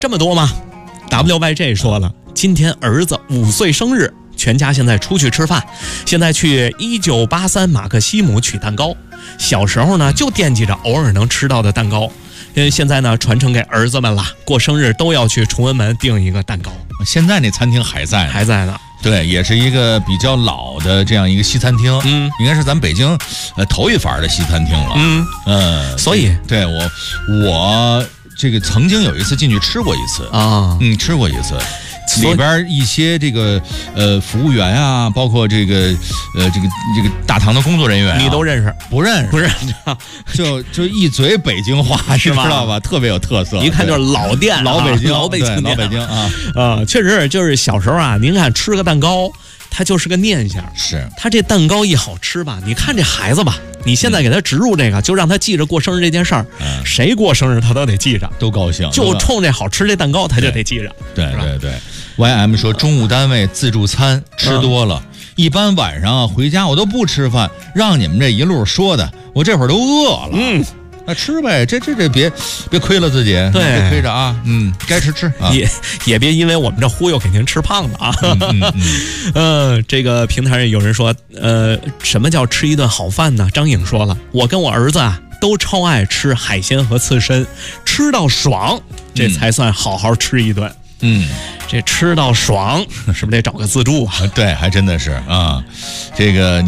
这么多吗 ？WYJ 说了，今天儿子5岁生日，全家现在出去吃饭，现在去1983马克西姆取蛋糕。小时候呢，就惦记着偶尔能吃到的蛋糕。现在呢，传承给儿子们了，过生日都要去崇文门订一个蛋糕。 现在那餐厅还在呢， 还在呢。 对，也是一个比较老的这样一个西餐厅，应该是咱北京头一番的西餐厅了， 所以对我这个曾经有一次进去吃过一次啊，吃过一次。里边一些这个服务员啊，包括这个大堂的工作人员、 你都认识？ 不认识，就一嘴北京话，你知道吧？特别有特色， 一看就是老店、 老北京、 老北京啊确实就是小时候啊，您看吃个蛋糕，它就是个念想。 是， 它这蛋糕一好吃吧，你看这孩子吧，你现在给他植入这个，就让他记着过生日这件事儿，谁过生日他都得记着， 都高兴， 就冲这好吃这蛋糕他就得记着。 对。YM 说中午单位自助餐吃多了，一般晚上回家我都不吃饭，让你们这一路说的，我这会儿都饿了。那吃呗，这别亏了自己， 对， 别亏着啊，该吃啊， 也别因为我们这忽悠给您吃胖了啊。这个平台上有人说，什么叫吃一顿好饭呢？张颖说了，我跟我儿子啊都超爱吃海鲜和刺身，吃到爽，这才算好好吃一顿。这吃到爽，是不是得找个自助啊？ 对，还真的是啊，这个。